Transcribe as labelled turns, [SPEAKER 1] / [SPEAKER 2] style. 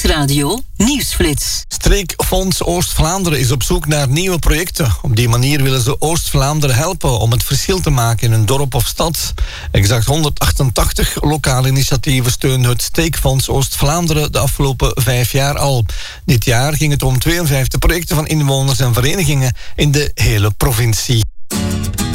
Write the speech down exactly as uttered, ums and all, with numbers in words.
[SPEAKER 1] Nieuwsradio Nieuwsflits.
[SPEAKER 2] Streekfonds Oost-Vlaanderen is op zoek naar nieuwe projecten. Op die manier willen ze Oost-Vlaanderen helpen om het verschil te maken in een dorp of stad. Exact honderdachtentachtig lokale initiatieven steunen het Streekfonds Oost-Vlaanderen de afgelopen vijf jaar al. Dit jaar ging het om tweeënvijftig projecten van inwoners en verenigingen in de hele provincie.